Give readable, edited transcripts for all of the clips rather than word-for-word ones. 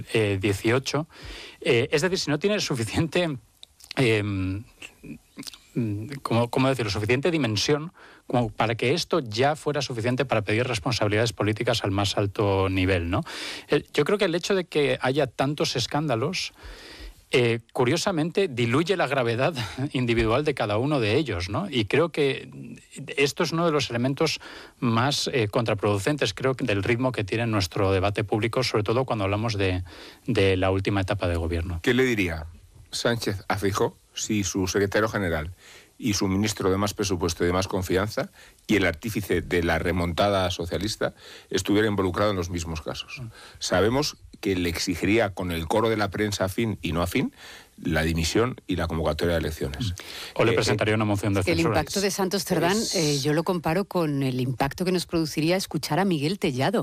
2018. Es decir, si no tiene suficiente... ¿cómo decirlo? Suficiente dimensión como para que esto ya fuera suficiente para pedir responsabilidades políticas al más alto nivel, ¿no? Yo creo que el hecho de que haya tantos escándalos curiosamente diluye la gravedad individual de cada uno de ellos, ¿no? Y creo que esto es uno de los elementos más contraproducentes, creo, del ritmo que tiene nuestro debate público, sobre todo cuando hablamos de la última etapa de gobierno. ¿Qué le diría Sánchez a Feijóo si su secretario general y su ministro de más presupuesto y de más confianza y el artífice de la remontada socialista estuvieran involucrados en los mismos casos? Sabemos que le exigiría con el coro de la prensa afín y no afín la dimisión y la convocatoria de elecciones. O le presentaría una moción de censura. El impacto de Santos Cerdán, yo lo comparo con el impacto que nos produciría escuchar a Miguel Tellado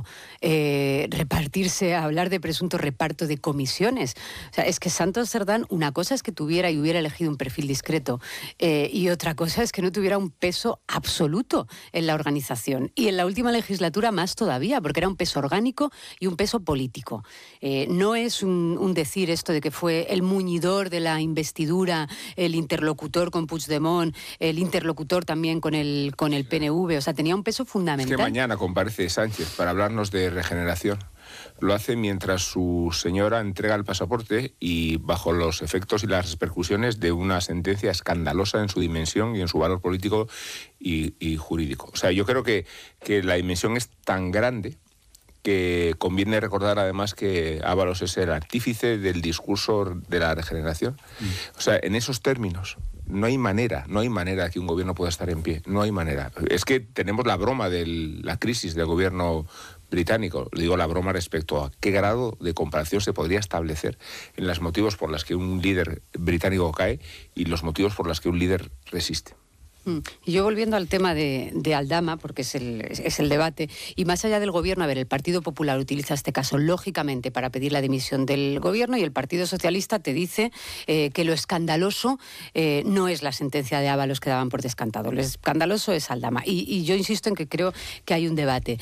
hablar de presunto reparto de comisiones. O sea, es que Santos Cerdán, una cosa es que tuviera y hubiera elegido un perfil discreto y otra cosa es que no tuviera un peso absoluto en la organización. Y en la última legislatura más todavía, porque era un peso orgánico y un peso político. No es un decir esto de que fue el muñidor de la investidura, el interlocutor con Puigdemont, el interlocutor también con el PNV, o sea, tenía un peso fundamental. Es que mañana comparece Sánchez para hablarnos de regeneración. Lo hace mientras su señora entrega el pasaporte y bajo los efectos y las repercusiones de una sentencia escandalosa en su dimensión y en su valor político y jurídico. O sea, yo creo que la dimensión es tan grande que conviene recordar además que Ábalos es el artífice del discurso de la regeneración. O sea, en esos términos no hay manera que un gobierno pueda estar en pie, no hay manera. Es que tenemos la broma de la crisis del gobierno británico, le digo la broma respecto a qué grado de comparación se podría establecer en los motivos por los que un líder británico cae y los motivos por los que un líder resiste. Y yo volviendo al tema de Aldama, porque es el debate, y más allá del gobierno, a ver, el Partido Popular utiliza este caso lógicamente para pedir la dimisión del gobierno y el Partido Socialista te dice que lo escandaloso no es la sentencia de Ábalos que daban por descantado, lo escandaloso es Aldama. Y yo insisto en que creo que hay un debate.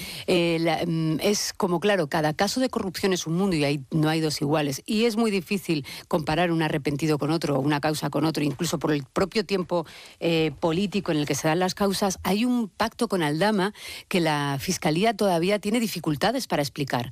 Es como, claro, cada caso de corrupción es un mundo y no hay dos iguales. Y es muy difícil comparar un arrepentido con otro, una causa con otro, incluso por el propio tiempo político en el que se dan las causas. Hay un pacto con Aldama que la Fiscalía todavía tiene dificultades para explicar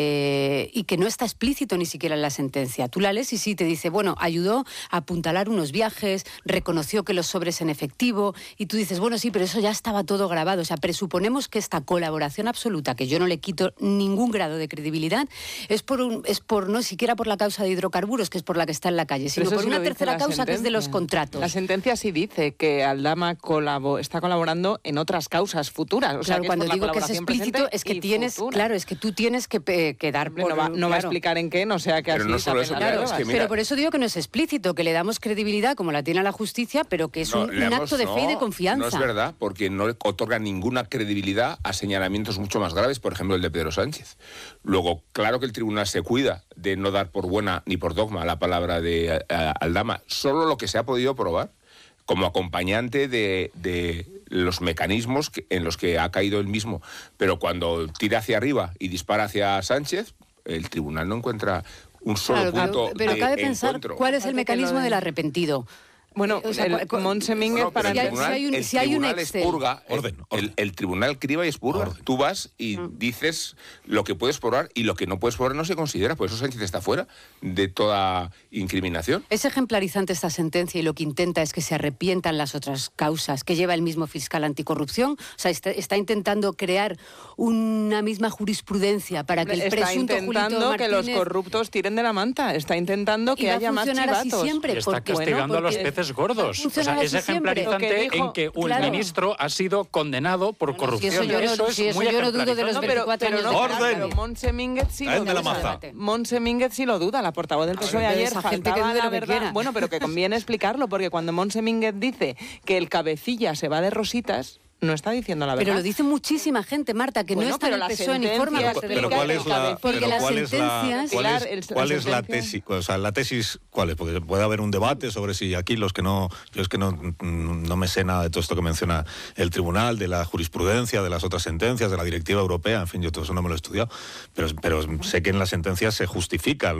y que no está explícito ni siquiera en la sentencia. Tú la lees y sí te dice, bueno, ayudó a apuntalar unos viajes, reconoció que los sobres en efectivo y tú dices, bueno, sí, pero eso ya estaba todo grabado. O sea, presuponemos que esta colaboración absoluta, que yo no le quito ningún grado de credibilidad, es por no siquiera por la causa de hidrocarburos, que es por la que está en la calle, sino por una tercera causa que es de los contratos. La sentencia sí dice que Aldama está colaborando en otras causas futuras. O sea, claro, cuando digo que es explícito es que tienes, futura. Claro, es que tú tienes que dar por... No va a explicar en qué, no sea que pero así... No solo eso, claro, es que mira, pero por eso digo que no es explícito, que le damos credibilidad como la tiene a la justicia, pero que es un acto de fe y de confianza. No es verdad, porque no le otorga ninguna credibilidad a señalamientos mucho más graves, por ejemplo el de Pedro Sánchez. Luego, claro que el tribunal se cuida de no dar por buena ni por dogma la palabra de Aldama, solo lo que se ha podido probar como acompañante de los mecanismos en los que ha caído él mismo. Pero cuando tira hacia arriba y dispara hacia Sánchez, el tribunal no encuentra un solo punto pero cabe pensar encuentro. ¿Cuál es el mecanismo del arrepentido? Bueno, o sea, Montse Mínguez para... Si hay un Excel... Expurga, el tribunal criba y expurga. Tú vas y dices lo que puedes probar y lo que no puedes probar no se considera. Por eso Sánchez está fuera de toda incriminación. Es ejemplarizante esta sentencia y lo que intenta es que se arrepientan las otras causas que lleva el mismo fiscal anticorrupción. O sea, está intentando crear una misma jurisprudencia para que el presunto Julito Martínez... Está intentando que los corruptos tiren de la manta. Está intentando que haya más chivatos. Siempre, y está castigando a los peces gordos. O sea, es ejemplarizante en que un ministro ha sido condenado por corrupción. Eso yo no dudo de los 24 años. Pero Montse Mínguez sí lo duda. Montse Mínguez sí lo duda. La portavoz del PSOE ayer faltaba la verdad. Bueno, pero que conviene explicarlo, porque cuando Montse Mínguez dice que el cabecilla se va de rositas, no está diciendo la verdad. Pero lo dice muchísima gente, Marta, que no está en el PSOE ni forma parte del... Pero ¿cuál es la tesis? O sea, la tesis, ¿cuál es? Porque puede haber un debate sobre si aquí los que no... Yo es que no me sé nada de todo esto que menciona el tribunal, de la jurisprudencia, de las otras sentencias, de la directiva europea, en fin, yo todo eso no me lo he estudiado, pero sé que en las sentencias se justifica